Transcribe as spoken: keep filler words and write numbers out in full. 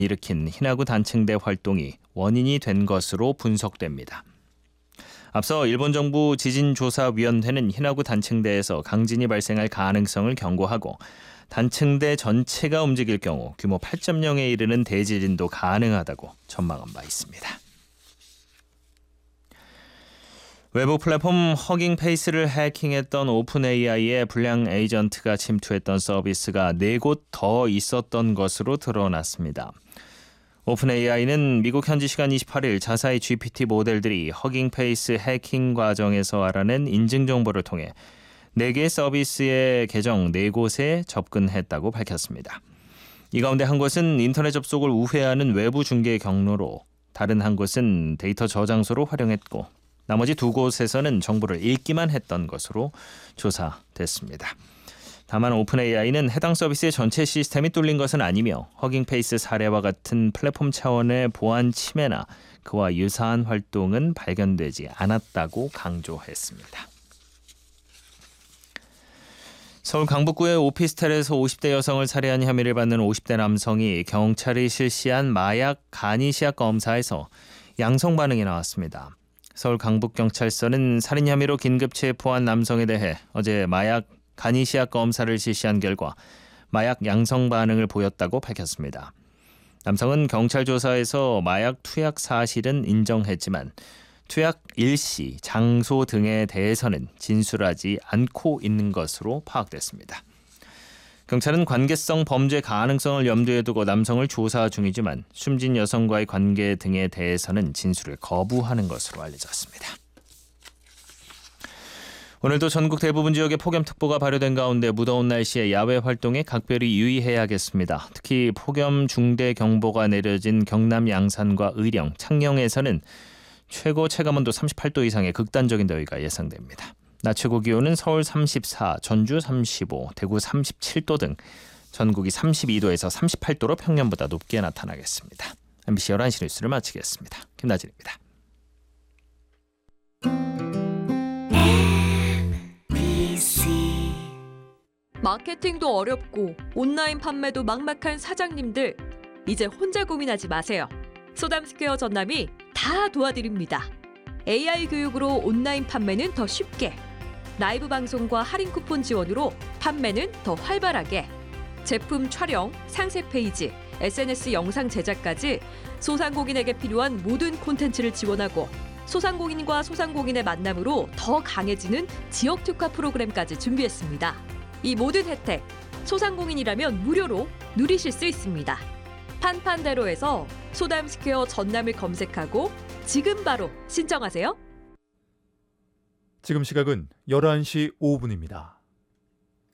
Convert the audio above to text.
일으킨 히나구 단층대 활동이 원인이 된 것으로 분석됩니다. 앞서 일본 정부 지진조사위원회는 히나구 단층대에서 강진이 발생할 가능성을 경고하고 단층대 전체가 움직일 경우 규모 팔 점 영에 이르는 대지진도 가능하다고 전망한 바 있습니다. 외부 플랫폼 허깅페이스를 해킹했던 오픈에이아이의 불량 에이전트가 침투했던 서비스가 네 곳 더 있었던 것으로 드러났습니다. 오픈에이아이는 미국 현지 시간 이십팔 일 자사의 지피티 모델들이 허깅페이스 해킹 과정에서 알아낸 인증 정보를 통해 네 개의 서비스의 계정 네 곳에 접근했다고 밝혔습니다. 이 가운데 한 곳은 인터넷 접속을 우회하는 외부 중계 경로로, 다른 한 곳은 데이터 저장소로 활용했고 나머지 두 곳에서는 정보를 읽기만 했던 것으로 조사됐습니다. 다만 오픈에이아이는 해당 서비스의 전체 시스템이 뚫린 것은 아니며 허깅페이스 사례와 같은 플랫폼 차원의 보안 침해나 그와 유사한 활동은 발견되지 않았다고 강조했습니다. 서울 강북구의 오피스텔에서 오십 대 여성을 살해한 혐의를 받는 오십 대 남성이 경찰이 실시한 마약 간이시약 검사에서 양성 반응이 나왔습니다. 서울 강북경찰서는 살인 혐의로 긴급 체포한 남성에 대해 어제 마약 간이시약 검사를 실시한 결과 마약 양성 반응을 보였다고 밝혔습니다. 남성은 경찰 조사에서 마약 투약 사실은 인정했지만 투약 일시, 장소 등에 대해서는 진술하지 않고 있는 것으로 파악됐습니다. 경찰은 관계성 범죄 가능성을 염두에 두고 남성을 조사 중이지만 숨진 여성과의 관계 등에 대해서는 진술을 거부하는 것으로 알려졌습니다. 오늘도 전국 대부분 지역에 폭염특보가 발효된 가운데 무더운 날씨에 야외 활동에 각별히 유의해야겠습니다. 특히 폭염 중대경보가 내려진 경남 양산과 의령, 창녕에서는 최고 체감온도 삼십팔 도 이상의 극단적인 더위가 예상됩니다. 낮 최고 기온은 서울 삼십사, 전주 삼십오, 대구 삼십칠 도 등 전국이 삼십이 도에서 삼십팔 도로 평년보다 높게 나타나겠습니다. 엠비씨 열한 시 뉴스를 마치겠습니다. 김나진입니다. 마케팅도 어렵고 온라인 판매도 막막한 사장님들, 이제 혼자 고민하지 마세요. 소담스퀘어 전남이 다 도와드립니다. 에이아이 교육으로 온라인 판매는 더 쉽게, 라이브 방송과 할인 쿠폰 지원으로 판매는 더 활발하게, 제품 촬영, 상세 페이지, 에스엔에스 영상 제작까지 소상공인에게 필요한 모든 콘텐츠를 지원하고 소상공인과 소상공인의 만남으로 더 강해지는 지역 특화 프로그램까지 준비했습니다. 이 모든 혜택, 소상공인이라면 무료로 누리실 수 있습니다. 판판대로에서 소담스퀘어 전남을 검색하고 지금 바로 신청하세요. 지금 시각은 열한 시 오 분입니다.